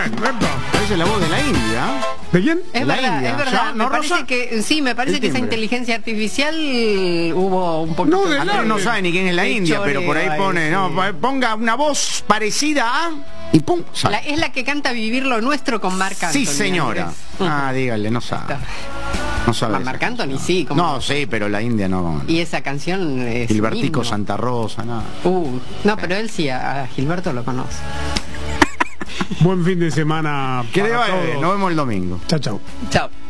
Parece la voz de la India. ¿De quién? Es verdad, India. es verdad. ¿No, Me parece Rosa? que sí, me parece que esa inteligencia artificial hubo un poquito. No, de la- no sabe ni quién es la India, pero por ahí pone, no, ponga una voz parecida a y pum, sale. Es la que canta Vivir lo Nuestro con Marc Anthony. Sí, señora. Ah, dígale, no sabe. No sabe. Marc Anthony, sí. Como... No, sí, pero la India no. Y esa canción es Gilbertico himno. Santa Rosa, nada. No, pero él sí, a Gilberto lo conoce. Buen fin de semana. Que para le vaya bien, todos. nos vemos el domingo. Chao, chao. Chao.